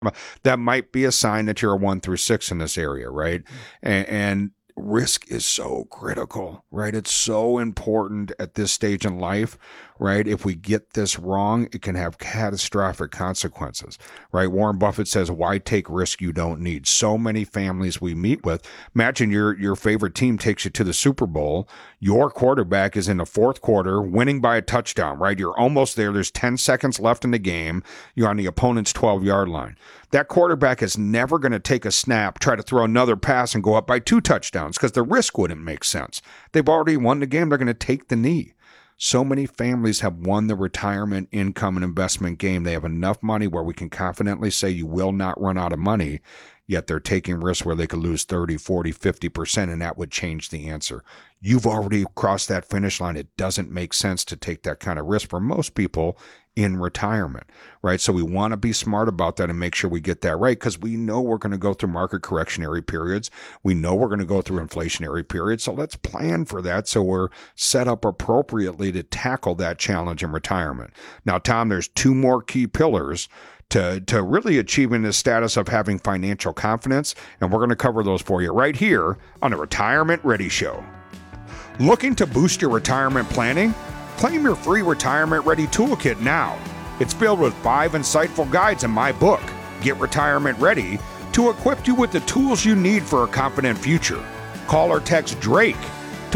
that might be a sign that you're a 1 through 6 in this area, right? And risk is so critical, right? It's so important at this stage in life, right? If we get this wrong, it can have catastrophic consequences, right? Warren Buffett says, why take risk you don't need? So many families we meet with, imagine your favorite team takes you to the Super Bowl. Your quarterback is in the fourth quarter winning by a touchdown, right? You're almost there. There's 10 seconds left in the game. You're on the opponent's 12-yard line. That quarterback is never going to take a snap, try to throw another pass and go up by 2 touchdowns because the risk wouldn't make sense. They've already won the game. They're going to take the knee. So many families have won the retirement income and investment game. They have enough money where we can confidently say you will not run out of money, yet they're taking risks where they could lose 30, 40, 50%, and that would change the answer. You've already crossed that finish line. It doesn't make sense to take that kind of risk for most people in retirement, right? So we want to be smart about that and make sure we get that right, because we know we're going to go through market correctionary periods. We know we're going to go through inflationary periods. So let's plan for that so we're set up appropriately to tackle that challenge in retirement. Now, Tom, there's 2 more key pillars to really achieving this status of having financial confidence, and we're going to cover those for you right here on the Retirement Ready Show. Looking to boost your retirement planning? Claim your free Retirement Ready Toolkit now. It's filled with 5 insightful guides in my book, Get Retirement Ready, to equip you with the tools you need for a confident future. Call or text Drake to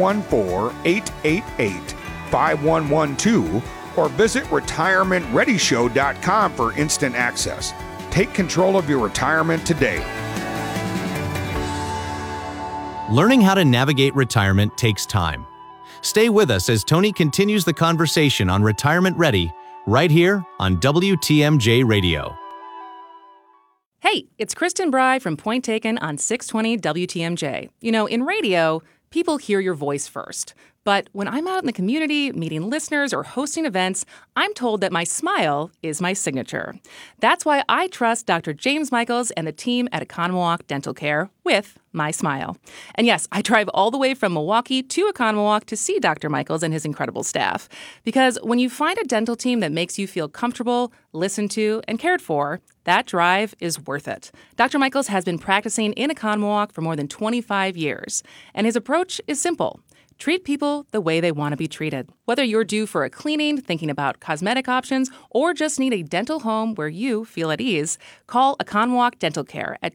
414-888-5112 or visit retirementreadyshow.com for instant access. Take control of your retirement today. Learning how to navigate retirement takes time. Stay with us as Tony continues the conversation on Retirement Ready right here on WTMJ Radio. Hey, it's Kristen Bry from Point Taken on 620 WTMJ. You know, in radio, people hear your voice first. But when I'm out in the community, meeting listeners or hosting events, I'm told that my smile is my signature. That's why I trust Dr. James Michaels and the team at Economawalk Dental Care with my smile. And yes, I drive all the way from Milwaukee to Economawalk to see Dr. Michaels and his incredible staff. Because when you find a dental team that makes you feel comfortable, listened to, and cared for, that drive is worth it. Dr. Michaels has been practicing in Economawalk for more than 25 years. And his approach is simple. Treat people the way they want to be treated. Whether you're due for a cleaning, thinking about cosmetic options, or just need a dental home where you feel at ease, call Economawalk Dental Care at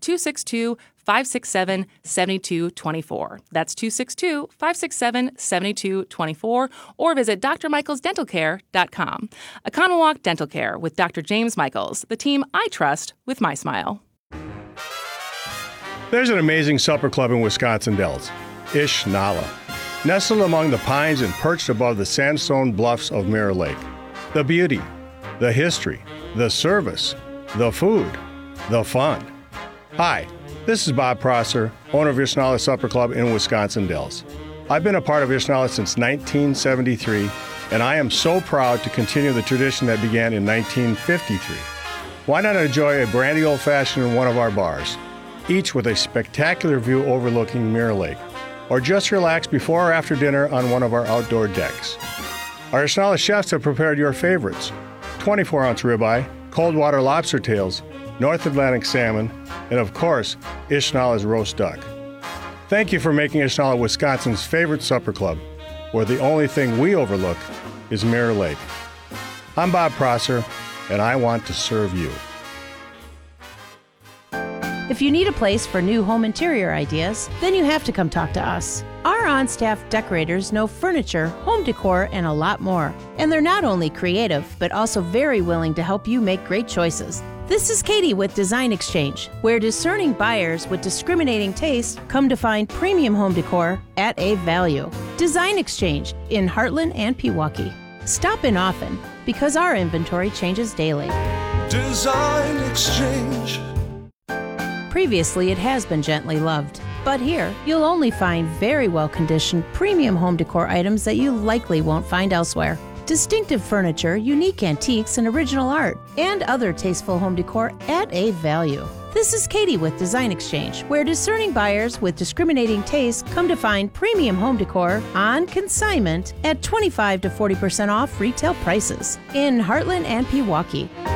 262-567-7224. That's 262-567-7224, or visit drmichaelsdentalcare.com. Economawalk Dental Care with Dr. James Michaels, the team I trust with my smile. There's an amazing supper club in Wisconsin Dells, Ish Nala. Nestled among the pines and perched above the sandstone bluffs of Mirror Lake. The beauty, the history, the service, the food, the fun. Hi, this is Bob Prosser, owner of Ishnala Supper Club in Wisconsin Dells. I've been a part of Ishnala since 1973, and I am so proud to continue the tradition that began in 1953. Why not enjoy a brandy old-fashioned in one of our bars, each with a spectacular view overlooking Mirror Lake? Or just relax before or after dinner on one of our outdoor decks. Our Ishnala chefs have prepared your favorites: 24-ounce ribeye, cold water lobster tails, North Atlantic salmon, and of course, Ishnala's roast duck. Thank you for making Ishnala Wisconsin's favorite supper club, where the only thing we overlook is Mirror Lake. I'm Bob Prosser, and I want to serve you. If you need a place for new home interior ideas, then you have to come talk to us. Our on-staff decorators know furniture, home decor, and a lot more. And they're not only creative, but also very willing to help you make great choices. This is Katie with Design Exchange, where discerning buyers with discriminating taste come to find premium home decor at a value. Design Exchange in Heartland and Pewaukee. Stop in often, because our inventory changes daily. Design Exchange. Previously, it has been gently loved. But here, you'll only find very well-conditioned premium home decor items that you likely won't find elsewhere. Distinctive furniture, unique antiques, and original art, and other tasteful home decor at a value. This is Katie with Design Exchange, where discerning buyers with discriminating taste come to find premium home decor on consignment at 25 to 40% off retail prices in Heartland and Pewaukee.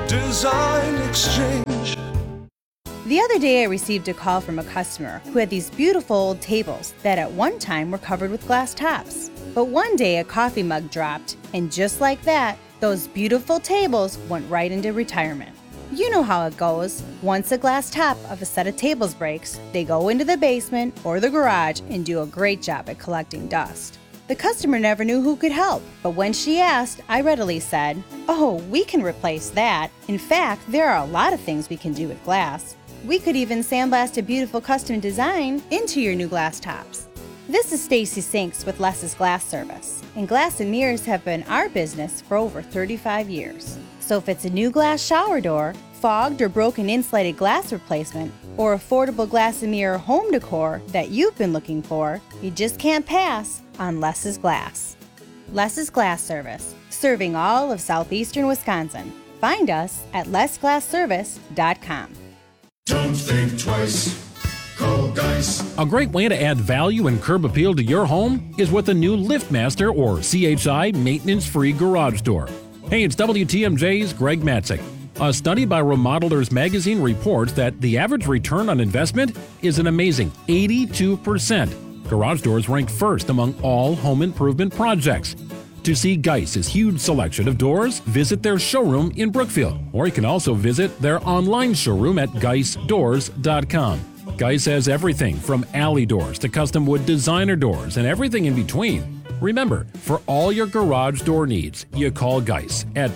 Design Exchange. The other day, I received a call from a customer who had these beautiful old tables that at one time were covered with glass tops. But one day, a coffee mug dropped, and just like that, those beautiful tables went right into retirement. You know how it goes. Once a glass top of a set of tables breaks, they go into the basement or the garage and do a great job at collecting dust. The customer never knew who could help, but when she asked, I readily said, "Oh, we can replace that. In fact, there are a lot of things we can do with glass. We could even sandblast a beautiful custom design into your new glass tops." This is Stacy Sinks with Less's Glass Service, and glass and mirrors have been our business for over 35 years. So if it's a new glass shower door, fogged or broken insulated glass replacement, or affordable glass and mirror home decor that you've been looking for, you just can't pass on Less's Glass. Less's Glass Service, serving all of southeastern Wisconsin. Find us at lessglassservice.com. Don't think twice. Call Geis. A great way to add value and curb appeal to your home is with a new LiftMaster or CHI maintenance-free garage door. Hey, it's WTMJ's Greg Matzik. A study by Remodelers Magazine reports that the average return on investment is an amazing 82%. Garage doors rank first among all home improvement projects. To see Geis's huge selection of doors, visit their showroom in Brookfield, or you can also visit their online showroom at geisdoors.com. Geis has everything from alley doors to custom wood designer doors and everything in between. Remember, for all your garage door needs, you call Geis at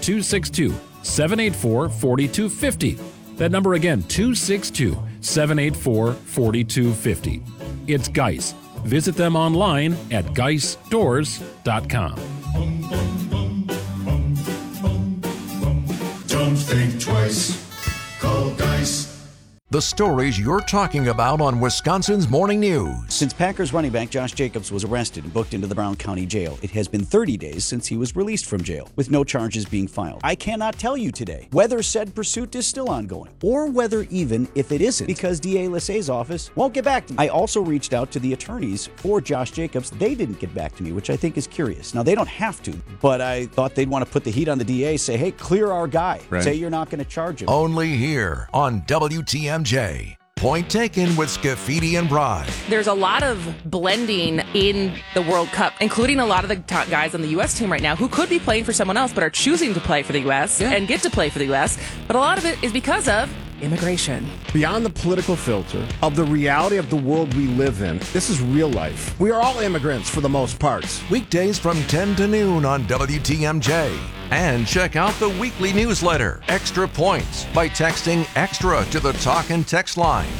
262-784-4250. That number again, 262-784-4250. It's Geis. Visit them online at geisdoors.com. Don't think twice. Call Geis. The stories you're talking about on Wisconsin's Morning News. Since Packers running back Josh Jacobs was arrested and booked into the Brown County Jail, it has been 30 days since he was released from jail, with no charges being filed. I cannot tell you today whether said pursuit is still ongoing, or whether even if it isn't, because DA Lissay's office won't get back to me. I also reached out to the attorneys for Josh Jacobs. They didn't get back to me, which I think is curious. Now, they don't have to, but I thought they'd want to put the heat on the DA, say, hey, clear our guy. Right. Say you're not going to charge him. Only here on WTMJ. Point taken with Scafidi and Bry. There's a lot of blending in the World Cup, including a lot of the top guys on the U.S. team right now who could be playing for someone else but are choosing to play for the U.S. and get to play for the U.S. But a lot of it is because of immigration. Beyond the political filter of the reality of the world we live in, this is real life. We are all immigrants for the most part. Weekdays from 10 to noon on WTMJ. And check out the weekly newsletter, Extra Points, by texting EXTRA to the talk and text line.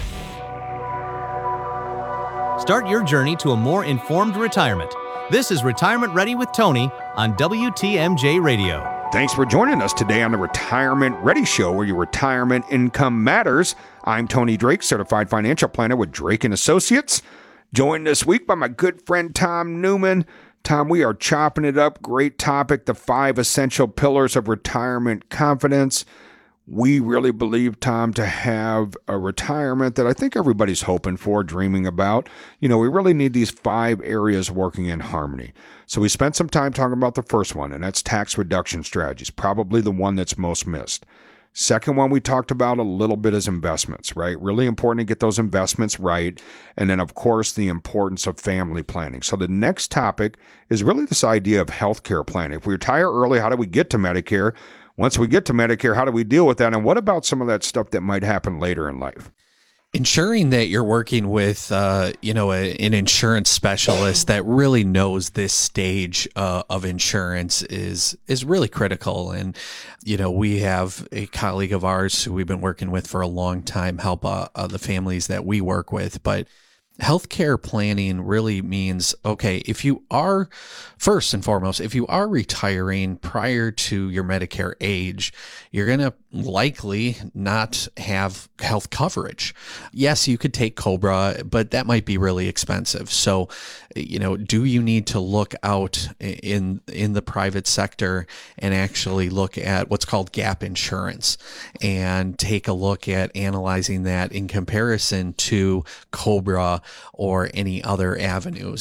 Start your journey to a more informed retirement. This is Retirement Ready with Tony on WTMJ Radio. Thanks for joining us today on the Retirement Ready Show, where your retirement income matters. I'm Tony Drake, certified financial planner with Drake & Associates. Joined this week by my good friend Tom Newman. Tom, we are chopping it up. Great topic, the 5 essential pillars of retirement confidence. We really believe, Tom, to have a retirement that I think everybody's hoping for, dreaming about. You know, we really need these 5 areas working in harmony. So we spent some time talking about the first one, and that's tax reduction strategies, probably the one that's most missed. Second one we talked about a little bit is investments, right? Really important to get those investments right. And then, of course, the importance of family planning. So the next topic is really this idea of healthcare planning. If we retire early, how do we get to Medicare? Once we get to Medicare, how do we deal with that? And what about some of that stuff that might happen later in life? Ensuring that you're working with, an insurance specialist that really knows this stage of insurance is really critical. And, we have a colleague of ours who we've been working with for a long time help the families that we work with. But healthcare planning really means, okay, if you are, first and foremost, if you are retiring prior to your Medicare age, you're going to likely not have health coverage. Yes, you could take COBRA, but that might be really expensive. So, do you need to look out in the private sector and actually look at what's called gap insurance and take a look at analyzing that in comparison to COBRA or any other avenues?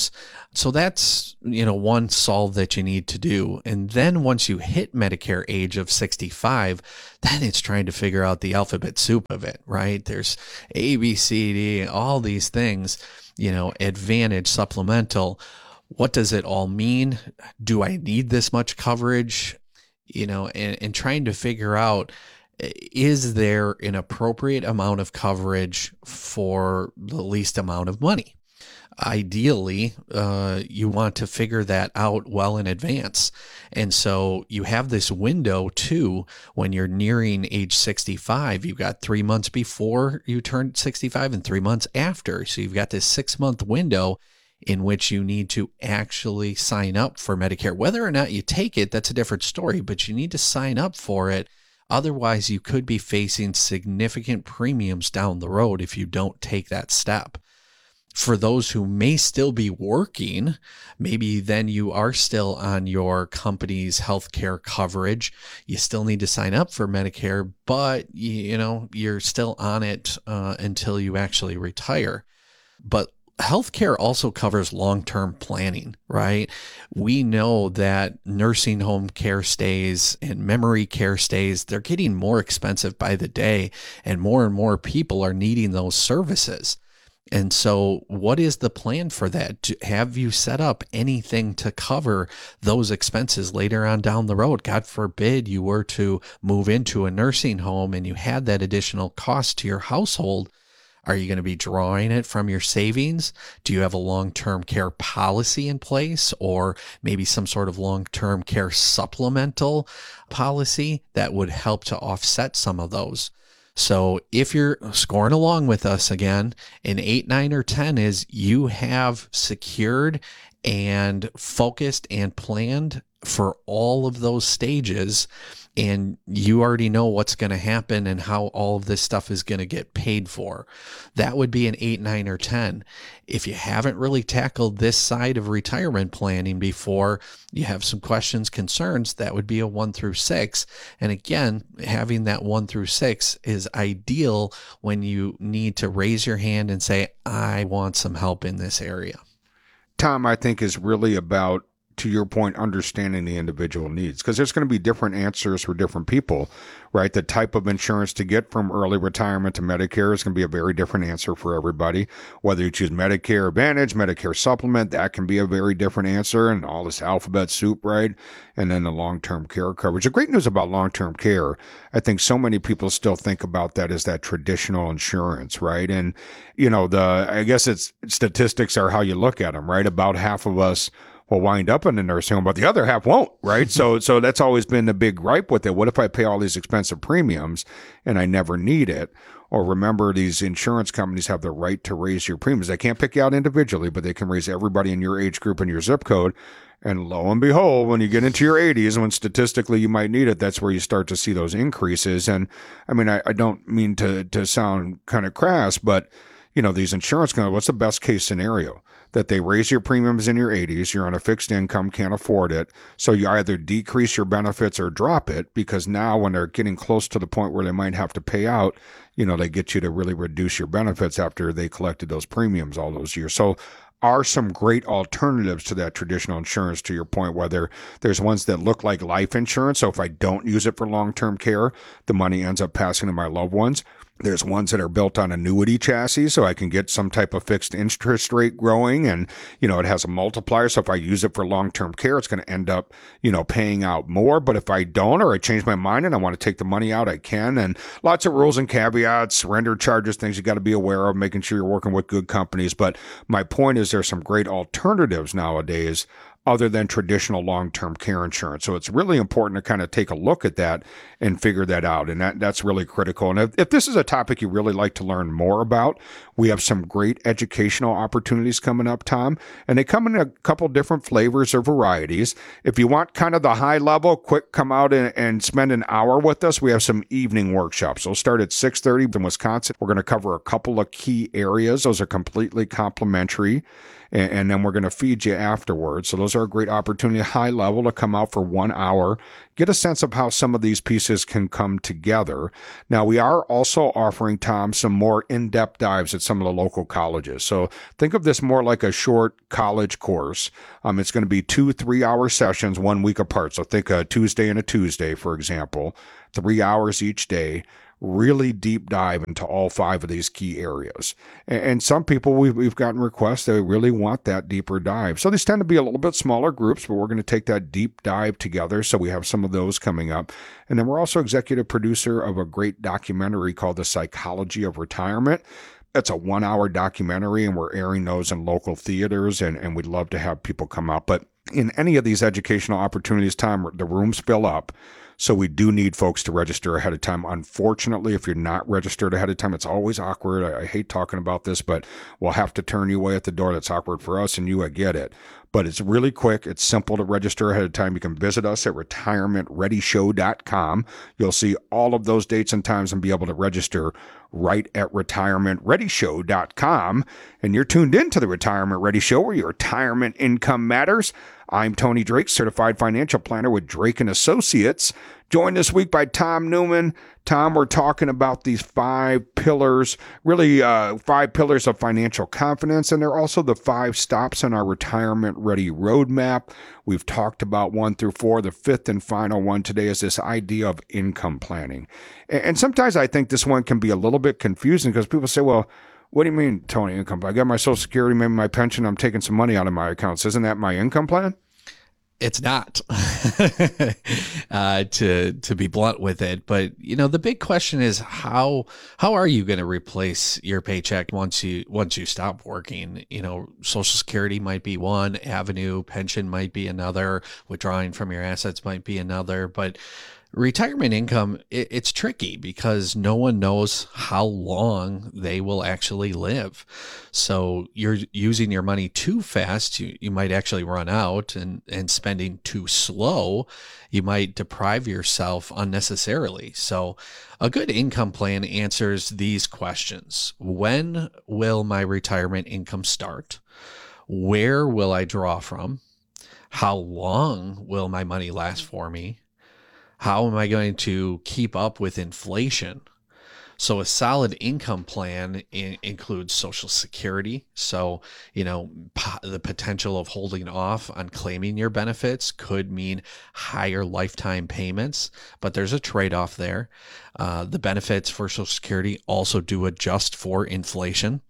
So that's, one solve that you need to do. And then once you hit Medicare age of 65, then it's trying to figure out the alphabet soup of it, right? There's A, B, C, D, all these things, Advantage, supplemental. What does it all mean? Do I need this much coverage? And trying to figure out, is there an appropriate amount of coverage for the least amount of money? Ideally, you want to figure that out well in advance. And so you have this window too, when you're nearing age 65, you've got 3 months before you turn 65 and 3 months after. So you've got this 6-month window in which you need to actually sign up for Medicare. Whether or not you take it, that's a different story, but you need to sign up for it. Otherwise, you could be facing significant premiums down the road if you don't take that step. For those who may still be working, maybe then you are still on your company's healthcare coverage. You still need to sign up for Medicare, but you're still on it until you actually retire. But healthcare also covers long-term planning, right? We know that nursing home care stays and memory care stays, they're getting more expensive by the day, and more people are needing those services. And so what is the plan for that? Have you set up anything to cover those expenses later on down the road? God forbid you were to move into a nursing home and you had that additional cost to your household. Are you going to be drawing it from your savings? Do you have a long-term care policy in place, or maybe some sort of long-term care supplemental policy that would help to offset some of those? So if you're scoring along with us again, an 8, 9, or 10 is you have secured and focused and planned for all of those stages, and you already know what's going to happen and how all of this stuff is going to get paid for. That would be an 8, 9, or 10. If you haven't really tackled this side of retirement planning before, you have some questions, concerns, that would be a 1 through 6. And again, having that 1 through 6 is ideal when you need to raise your hand and say, I want some help in this area. Tom, I think is really about, to your point, understanding the individual needs, because there's going to be different answers for different people, right? The type of insurance to get from early retirement to Medicare is going to be a very different answer for everybody. Whether you choose Medicare Advantage, Medicare Supplement, that can be a very different answer, and all this alphabet soup, right? And then the long-term care coverage. The great news about long-term care, I think so many people still think about that as that traditional insurance, right? And, I guess it's statistics are how you look at them, right? About half of us will wind up in the nursing home, but the other half won't, right? So that's always been the big gripe with it. What if I pay all these expensive premiums and I never need it? Or remember, these insurance companies have the right to raise your premiums. They can't pick you out individually, but they can raise everybody in your age group and your zip code. And lo and behold, when you get into your 80s, when statistically you might need it, that's where you start to see those increases. And I mean, I don't mean to sound kind of crass, but these insurance companies, what's the best case scenario? That they raise your premiums in your 80s, you're on a fixed income, can't afford it, so you either decrease your benefits or drop it, because now when they're getting close to the point where they might have to pay out, they get you to really reduce your benefits after they collected those premiums all those years. So are some great alternatives to that traditional insurance, to your point, whether there's ones that look like life insurance, so if I don't use it for long-term care, the money ends up passing to my loved ones. There's ones that are built on annuity chassis, so I can get some type of fixed interest rate growing, and, it has a multiplier. So if I use it for long-term care, it's going to end up, paying out more. But if I don't, or I change my mind and I want to take the money out, I can. And lots of rules and caveats, surrender charges, things you got to be aware of, making sure you're working with good companies. But my point is there's some great alternatives nowadays other than traditional long-term care insurance. So it's really important to kind of take a look at that and figure that out. And that's really critical. And if this is a topic you really like to learn more about, we have some great educational opportunities coming up, Tom. And they come in a couple different flavors or varieties. If you want kind of the high level, quick, come out and spend an hour with us, we have some evening workshops. We'll start at 6:30 in Wisconsin. We're going to cover a couple of key areas. Those are completely complimentary. and then we're going to feed you afterwards. So those are a great opportunity, high level, to come out for 1 hour, get a sense of how some of these pieces can come together. Now, we are also offering, Tom, some more in-depth dives at some of the local colleges. So think of this more like a short college course. It's going to be 2 3-hour sessions 1 week apart. So think a Tuesday and a Tuesday, for example, 3 hours each day. Really deep dive into all 5 of these key areas. And some people, we've gotten requests that really want that deeper dive. So these tend to be a little bit smaller groups, but we're going to take that deep dive together. So we have some of those coming up. And then we're also executive producer of a great documentary called The Psychology of Retirement. It's a 1-hour documentary, and we're airing those in local theaters, and we'd love to have people come out. But in any of these educational opportunities, Tom, the rooms fill up. So we do need folks to register ahead of time. Unfortunately, if you're not registered ahead of time, it's always awkward. I hate talking about this, but we'll have to turn you away at the door. That's awkward for us, and you, I get it. But it's really quick. It's simple to register ahead of time. You can visit us at retirementreadyshow.com. You'll see all of those dates and times and be able to register right at retirementreadyshow.com. And you're tuned into the Retirement Ready Show, where your retirement income matters. I'm Tony Drake, certified financial planner with Drake & Associates. Joined this week by Tom Newman. Tom, we're talking about these 5 pillars, really 5 pillars of financial confidence, and they're also the 5 stops on our Retirement Ready roadmap. We've talked about 1 through 4. The 5th and final one today is this idea of income planning. And sometimes I think this one can be a little bit confusing because people say, well, what do you mean, Tony, income? I got my Social Security, maybe my pension, I'm taking some money out of my accounts. Isn't that my income plan? It's not, to be blunt with it. But, the big question is how are you going to replace your paycheck once you stop working? Social Security might be one avenue, pension might be another, withdrawing from your assets might be another, but retirement income, it's tricky because no one knows how long they will actually live. So you're using your money too fast, you might actually run out, and spending too slow, you might deprive yourself unnecessarily. So a good income plan answers these questions. When will my retirement income start? Where will I draw from? How long will my money last for me? How am I going to keep up with inflation? So a solid income plan includes Social Security. So, the potential of holding off on claiming your benefits could mean higher lifetime payments, but there's a trade-off there. The benefits for Social Security also do adjust for inflation.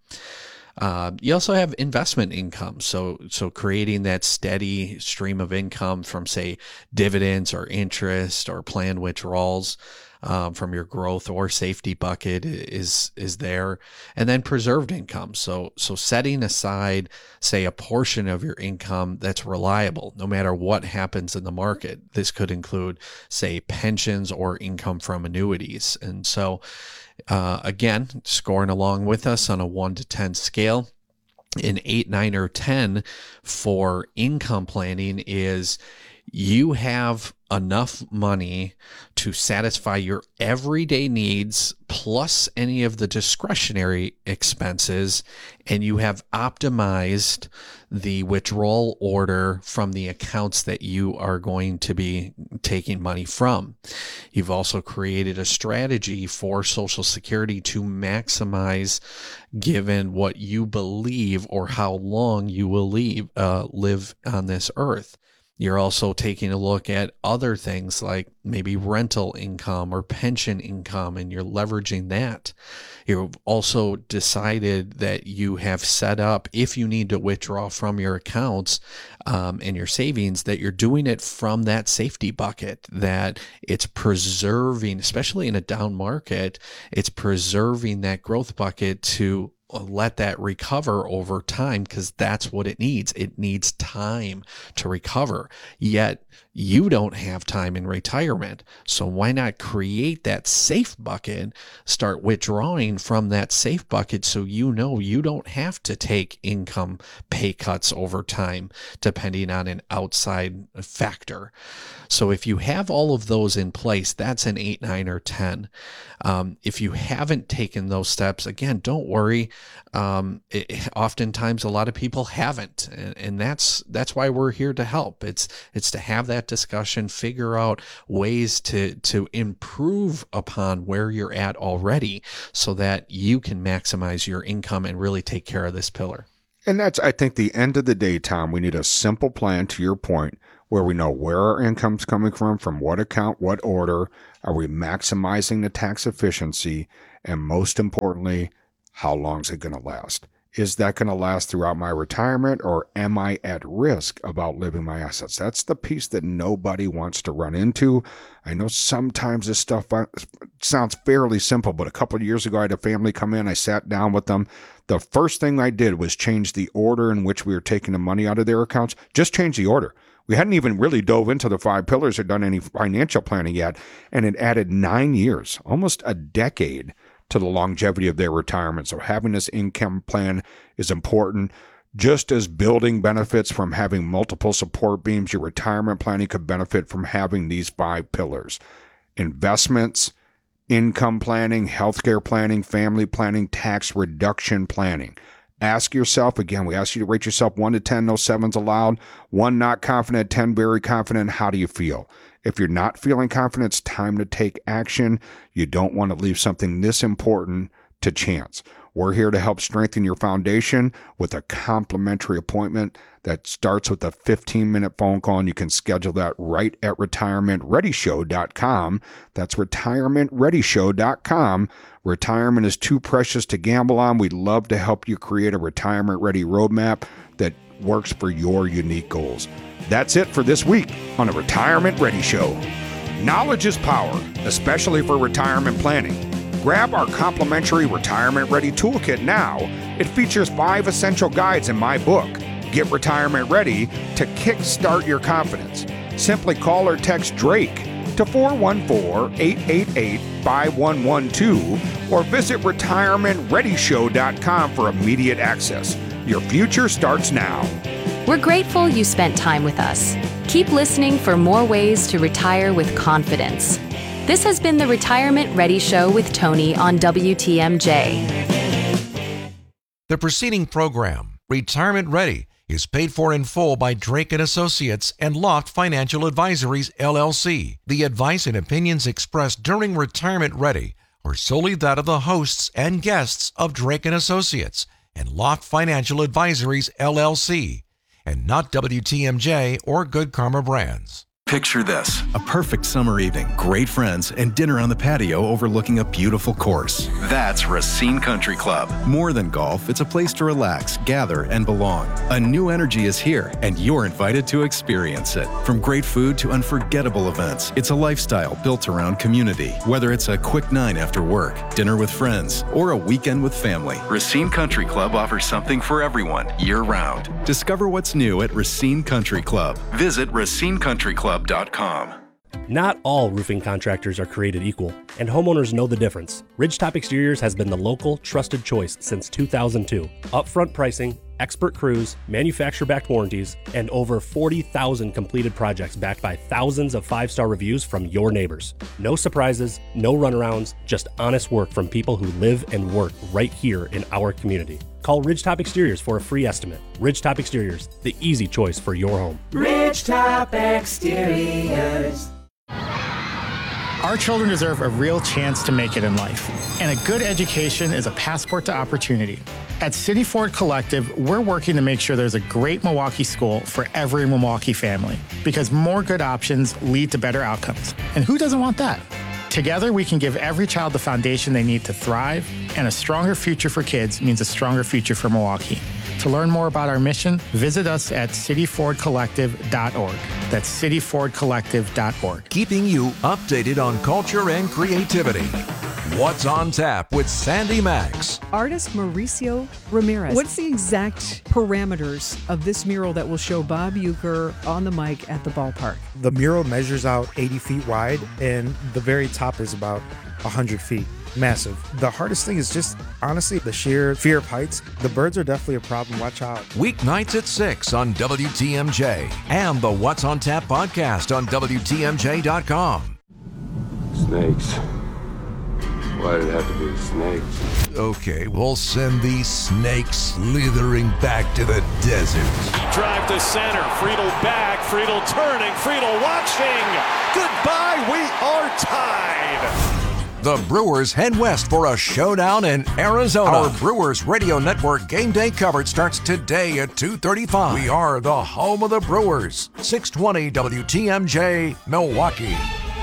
You also have investment income. So creating that steady stream of income from, say, dividends or interest or planned withdrawals from your growth or safety bucket is there. And then preserved income. So setting aside, say, a portion of your income that's reliable, no matter what happens in the market. This could include, say, pensions or income from annuities. And so again, scoring along with us on a 1 to 10 scale, an 8, 9, or 10 for income planning is you have enough money to satisfy your everyday needs plus any of the discretionary expenses, and you have optimized the withdrawal order from the accounts that you are going to be taking money from. You've also created a strategy for Social Security to maximize given what you believe or how long you will live on this earth. You're also taking a look at other things like maybe rental income or pension income, and you're leveraging that. You've also decided that you have set up, if you need to withdraw from your accounts and your savings, that you're doing it from that safety bucket, that it's preserving, especially in a down market, it's preserving that growth bucket to let that recover over time, because that's what it needs. It needs time to recover. Yet you don't have time in retirement. So why not create that safe bucket, start withdrawing from that safe bucket so you know you don't have to take income pay cuts over time, depending on an outside factor. So if you have all of those in place, that's an 8, 9, or 10. If you haven't taken those steps, again, don't worry. Oftentimes a lot of people haven't, and that's why we're here to help. It's to have that discussion, figure out ways to improve upon where you're at already so that you can maximize your income and really take care of this pillar. And that's, I think, the end of the day, Tom. We need a simple plan, to your point, where we know where our income's coming from what account, what order, are we maximizing the tax efficiency, and most importantly, how long is it going to last? Is that going to last throughout my retirement, or am I at risk of outliving my assets? That's the piece that nobody wants to run into. I know sometimes this stuff sounds fairly simple, but a couple of years ago, I had a family come in. I sat down with them. The first thing I did was change the order in which we were taking the money out of their accounts. Just change the order. We hadn't even really dove into the 5 pillars or done any financial planning yet, and it added 9 years, almost a decade, to the longevity of their retirement. So having this income plan is important. Just as building benefits from having multiple support beams, your retirement planning could benefit from having these 5 pillars: investments, income planning, healthcare planning, family planning, tax reduction planning. Ask yourself, again, we ask you to rate yourself 1 to 10, no 7s allowed. 1 not confident, 10 very confident. How do you feel? If you're not feeling confident, it's time to take action. You don't want to leave something this important to chance. We're here to help strengthen your foundation with a complimentary appointment that starts with a 15-minute phone call, and you can schedule that right at retirementreadyshow.com. That's retirementreadyshow.com. Retirement is too precious to gamble on. We'd love to help you create a retirement-ready roadmap that works for your unique goals. That's it for this week on the Retirement Ready Show. Knowledge is power, especially for retirement planning. Grab our complimentary Retirement Ready Toolkit now. It features 5 essential guides in my book, Get Retirement Ready, to kickstart your confidence. Simply call or text Drake to 414-888-5112 or visit retirementreadyshow.com for immediate access. Your future starts now. We're grateful you spent time with us. Keep listening for more ways to retire with confidence. This has been the Retirement Ready Show with Tony on WTMJ. The preceding program, Retirement Ready, is paid for in full by Drake & Associates and Loft Financial Advisories, LLC. The advice and opinions expressed during Retirement Ready are solely that of the hosts and guests of Drake & Associates and Loft Financial Advisories, LLC, and not WTMJ or Good Karma Brands. Picture this: a perfect summer evening, great friends, and dinner on the patio overlooking a beautiful course. That's Racine Country Club. More than golf, it's a place to relax, gather, and belong. A new energy is here, and you're invited to experience it. From great food to unforgettable events, it's a lifestyle built around community. Whether it's a quick 9 after work, dinner with friends, or a weekend with family, Racine Country Club offers something for everyone year-round. Discover what's new at Racine Country Club. Visit racinecountryclub.com. Not all roofing contractors are created equal, and homeowners know the difference. Ridgetop Exteriors has been the local, trusted choice since 2002. Upfront pricing, expert crews, manufacturer-backed warranties, and over 40,000 completed projects backed by thousands of 5-star reviews from your neighbors. No surprises, no runarounds, just honest work from people who live and work right here in our community. Call Ridgetop Exteriors for a free estimate. Ridgetop Exteriors, the easy choice for your home. Ridgetop Exteriors. Our children deserve a real chance to make it in life, and a good education is a passport to opportunity. At City Ford Collective, we're working to make sure there's a great Milwaukee school for every Milwaukee family, because more good options lead to better outcomes. And who doesn't want that? Together, we can give every child the foundation they need to thrive, and a stronger future for kids means a stronger future for Milwaukee. To learn more about our mission, visit us at cityfordcollective.org. That's cityfordcollective.org. Keeping you updated on culture and creativity. What's on Tap with Sandy Max. Artist Mauricio Ramirez. What's the exact parameters of this mural that will show Bob Uecker on the mic at the ballpark? The mural measures out 80 feet wide, and the very top is about 100 feet. Massive. The hardest thing is just, honestly, the sheer fear of heights. The birds are definitely a problem. Watch out. Weeknights at 6 on WTMJ and the What's on Tap podcast on WTMJ.com. Snakes. Why did it have to be snakes? Okay, we'll send these snakes slithering back to the desert. Drive to center. Friedel back. Friedel turning. Friedel watching. Goodbye. We are tied. The Brewers head west for a showdown in Arizona. Our Brewers Radio Network game day coverage starts today at 2:35. We are the home of the Brewers. 620 WTMJ, Milwaukee.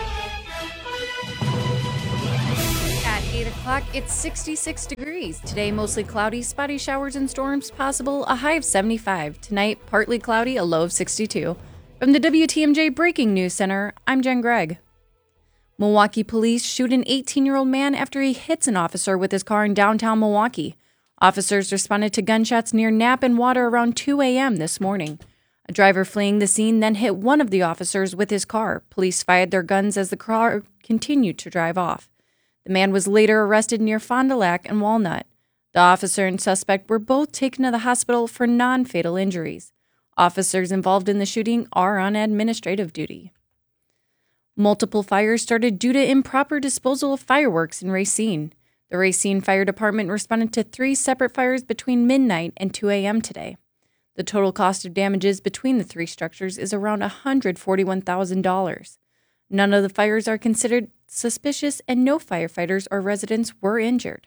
At 8 o'clock, it's 66 degrees. Today, mostly cloudy, spotty showers and storms possible, a high of 75. Tonight, partly cloudy, a low of 62. From the WTMJ Breaking News Center, I'm Jen Gregg. Milwaukee police shoot an 18-year-old man after he hits an officer with his car in downtown Milwaukee. Officers responded to gunshots near Knapp and Water around 2 a.m. this morning. A driver fleeing the scene then hit one of the officers with his car. Police fired their guns as the car continued to drive off. The man was later arrested near Fond du Lac and Walnut. The officer and suspect were both taken to the hospital for non-fatal injuries. Officers involved in the shooting are on administrative duty. Multiple fires started due to improper disposal of fireworks in Racine. The Racine Fire Department responded to 3 separate fires between midnight and 2 a.m. today. The total cost of damages between the 3 structures is around $141,000. None of the fires are considered suspicious, and no firefighters or residents were injured.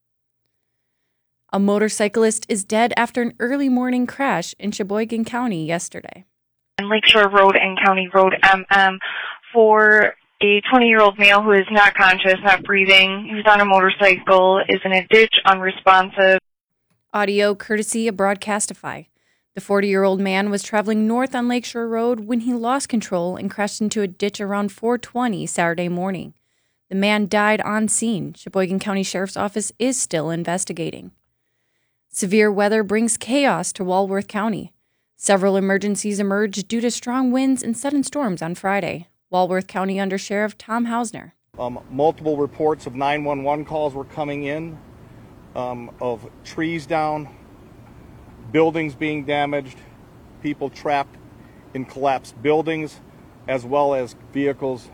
A motorcyclist is dead after an early morning crash in Sheboygan County yesterday. Lakeshore Road and County Road MM for a 20-year-old male who is not conscious, not breathing, who's on a motorcycle, is in a ditch, unresponsive. Audio courtesy of Broadcastify. The 40-year-old man was traveling north on Lakeshore Road when he lost control and crashed into a ditch around 4:20 Saturday morning. The man died on scene. Sheboygan County Sheriff's Office is still investigating. Severe weather brings chaos to Walworth County. Several emergencies emerged due to strong winds and sudden storms on Friday. Walworth County Under Sheriff Tom Hausner. Multiple reports of 911 calls were coming in of trees down, buildings being damaged, people trapped in collapsed buildings, as well as vehicles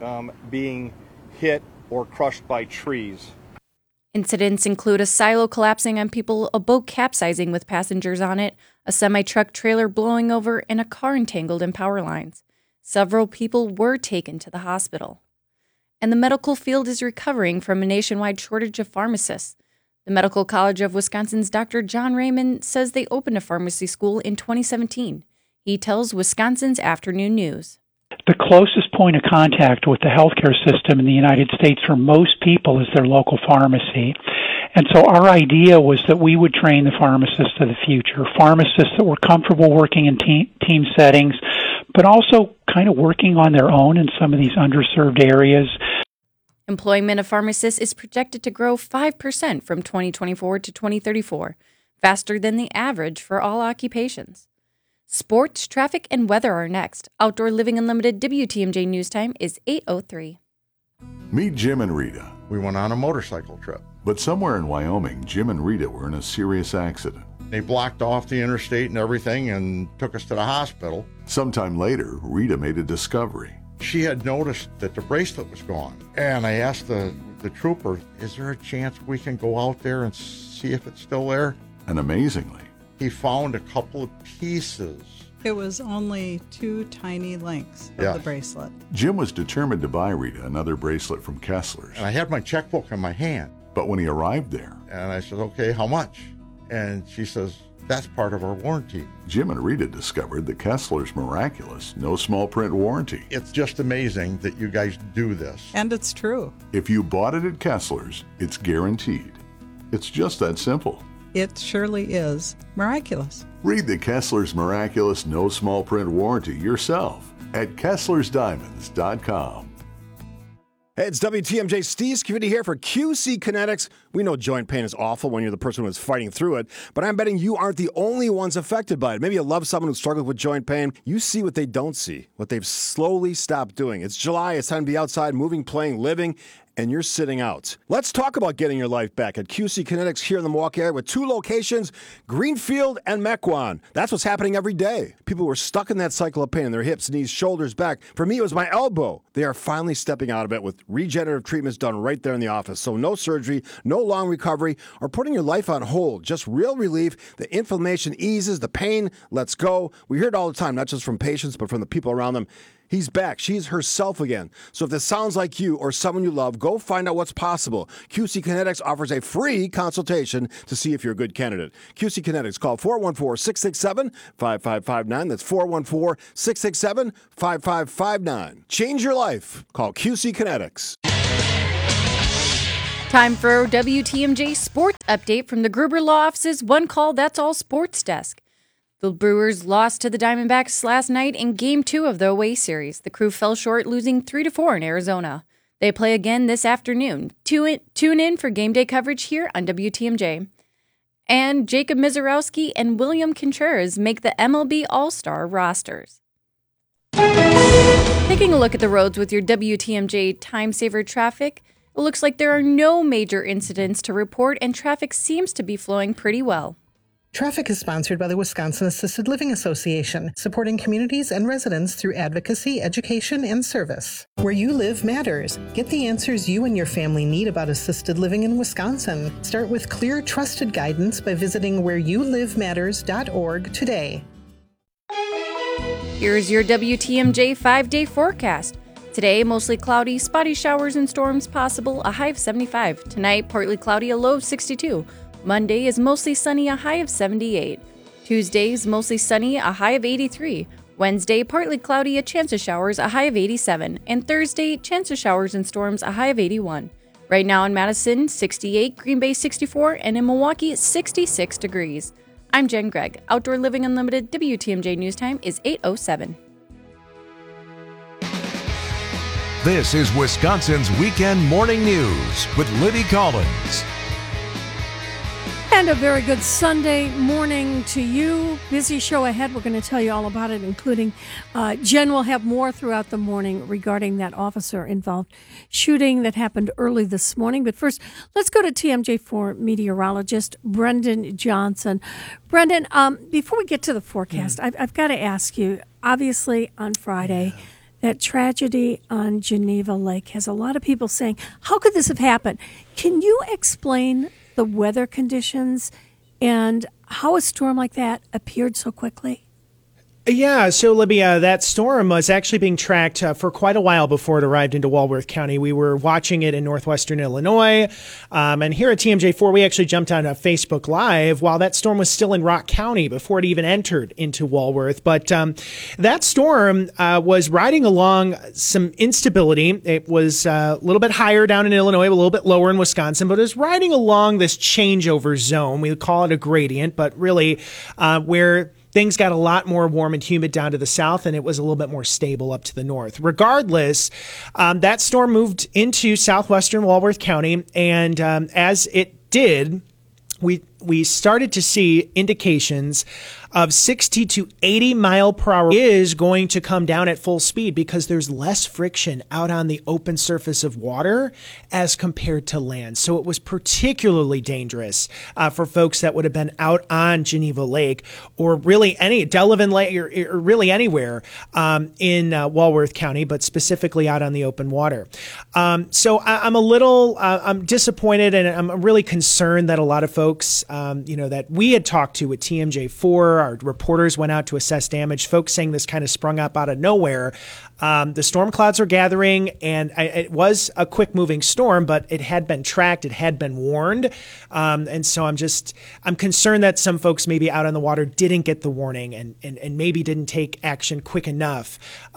being hit or crushed by trees. Incidents include a silo collapsing on people, a boat capsizing with passengers on it, a semi-truck trailer blowing over, and a car entangled in power lines. Several people were taken to the hospital. And the medical field is recovering from a nationwide shortage of pharmacists. The Medical College of Wisconsin's Dr. John Raymond says they opened a pharmacy school in 2017. He tells Wisconsin's Afternoon News. The closest point of contact with the healthcare system in the United States for most people is their local pharmacy. And so our idea was that we would train the pharmacists of the future, pharmacists that were comfortable working in team settings, but also kind of working on their own in some of these underserved areas. Employment of pharmacists is projected to grow 5% from 2024 to 2034, faster than the average for all occupations. Sports, traffic, and weather are next. Outdoor Living Unlimited WTMJ News Time is 8:03. Meet Jim and Rita. We went on a motorcycle trip. But somewhere in Wyoming, Jim and Rita were in a serious accident. They blocked off the interstate and everything and took us to the hospital. Sometime later, Rita made a discovery. She had noticed that the bracelet was gone. And I asked the trooper, is there a chance we can go out there and see if it's still there? And amazingly, he found a couple of pieces. It was only 2 tiny links of the bracelet. Jim was determined to buy Rita another bracelet from Kessler's. And I had my checkbook in my hand. But when he arrived there, and I said, okay, how much? And she says, that's part of our warranty. Jim and Rita discovered the Kessler's miraculous no small print warranty. It's just amazing that you guys do this. And it's true. If you bought it at Kessler's, it's guaranteed. It's just that simple. It surely is miraculous. Read the Kessler's miraculous no small print warranty yourself at Kessler'sDiamonds.com. Hey, it's WTMJ Steve Scavini here for QC Kinetics. We know joint pain is awful when you're the person who is fighting through it, but I'm betting you aren't the only ones affected by it. Maybe you love someone who struggles with joint pain. You see what they don't see, what they've slowly stopped doing. It's July, it's time to be outside, moving, playing, living, and you're sitting out. Let's talk about getting your life back at QC Kinetics here in the Milwaukee area with 2 locations, Greenfield and Mequon. That's what's happening every day. People who are stuck in that cycle of pain in their hips, knees, shoulders, back. For me, it was my elbow. They are finally stepping out of it with regenerative treatments done right there in the office. So no surgery, no long recovery, or putting your life on hold. Just real relief. The inflammation eases, the pain lets go. We hear it all the time, not just from patients, but from the people around them. He's back. She's herself again. So if this sounds like you or someone you love, go find out what's possible. QC Kinetics offers a free consultation to see if you're a good candidate. QC Kinetics, call 414-667-5559. That's 414-667-5559. Change your life. Call QC Kinetics. Time for WTMJ Sports Update from the Gruber Law Office's One Call That's All Sports Desk. The Brewers lost to the Diamondbacks last night in Game 2 of the away series. The Crew fell short, losing 3-4 in Arizona. They play again this afternoon. Tune in for game day coverage here on WTMJ. And Jacob Mizorowski and William Contreras make the MLB All-Star rosters. Taking a look at the roads with your WTMJ Time Saver traffic, it looks like there are no major incidents to report and traffic seems to be flowing pretty well. Traffic is sponsored by the Wisconsin Assisted Living Association, supporting communities and residents through advocacy, education, and service. Where you live matters. Get the answers you and your family need about assisted living in Wisconsin. Start with clear, trusted guidance by visiting whereyouLiveMatters.org today. Here's your WTMJ 5-day forecast. Today, mostly cloudy, spotty showers and storms possible, a high of 75. Tonight, partly cloudy, a low of 62. Monday is mostly sunny, a high of 78. Tuesday is mostly sunny, a high of 83. Wednesday, partly cloudy, a chance of showers, a high of 87. And Thursday, chance of showers and storms, a high of 81. Right now in Madison, 68, Green Bay 64, and in Milwaukee, 66 degrees. I'm Jen Gregg. Outdoor Living Unlimited WTMJ News Time is 8:07. This is Wisconsin's Weekend Morning News with Libby Collins. And a very good Sunday morning to you. Busy show ahead. We're going to tell you all about it, including Jen will have more throughout the morning regarding that officer-involved shooting that happened early this morning. But first, let's go to TMJ4 meteorologist Brendan Johnson. Brendan, before we get to the forecast, I've got to ask you, obviously on Friday, that tragedy on Geneva Lake has a lot of people saying, how could this have happened? Can you explain the weather conditions and how a storm like that appeared so quickly? Yeah, so Libby, that storm was actually being tracked for quite a while before it arrived into Walworth County. We were watching it in northwestern Illinois, and here at TMJ4, we actually jumped on Facebook Live while that storm was still in Rock County before it even entered into Walworth. But that storm was riding along some instability. It was a little bit higher down in Illinois, a little bit lower in Wisconsin, but it was riding along this changeover zone. We would call it a gradient, but really where things got a lot more warm and humid down to the south, and it was a little bit more stable up to the north. Regardless, that storm moved into southwestern Walworth County, and as it did, we started to see indications of 60 to 80 mile per hour is going to come down at full speed because there's less friction out on the open surface of water as compared to land. So it was particularly dangerous for folks that would have been out on Geneva Lake or really any Delavan Lake or really anywhere in Walworth County, but specifically out on the open water. So I'm a little I'm disappointed, and I'm really concerned that a lot of folks that we had talked to at TMJ4, our reporters went out to assess damage, folks saying this kind of sprung up out of nowhere. The storm clouds are gathering, and it was a quick moving storm, but it had been tracked, it had been warned. And so I'm concerned that some folks maybe out on the water didn't get the warning and maybe didn't take action quick enough,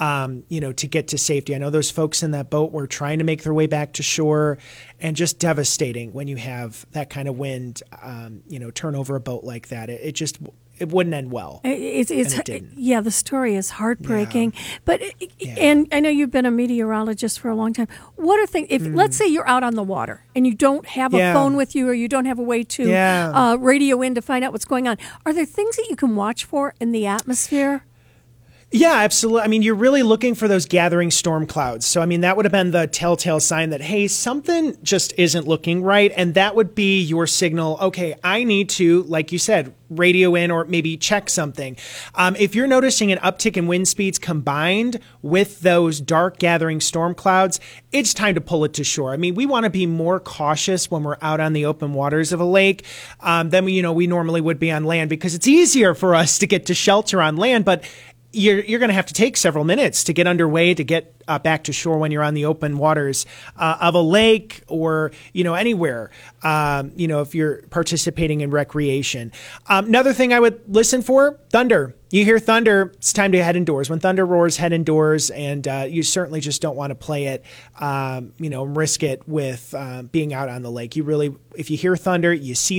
to get to safety. I know those folks in that boat were trying to make their way back to shore, and just devastating when you have that kind of wind, turn over a boat like that. it wouldn't end well. It didn't. Yeah, the story is heartbreaking. But and I know you've been a meteorologist for a long time. What are things? If let's say you're out on the water and you don't have a phone with you, or you don't have a way to radio in to find out what's going on, are there things that you can watch for in the atmosphere? Yeah, absolutely. I mean, you're really looking for those gathering storm clouds. So, I mean, that would have been the telltale sign that, hey, something just isn't looking right. And that would be your signal. Okay, I need to, like you said, radio in or maybe check something. If you're noticing an uptick in wind speeds combined with those dark gathering storm clouds, it's time to pull it to shore. I mean, we want to be more cautious when we're out on the open waters of a lake than we normally would be on land, because it's easier for us to get to shelter on land. But you're going to have to take several minutes to get underway, to get back to shore when you're on the open waters of a lake or, anywhere, if you're participating in recreation. Another thing I would listen for, thunder. You hear thunder, it's time to head indoors. When thunder roars, head indoors, and you certainly just don't want to play it, risk it with being out on the lake. You really, if you hear thunder, you see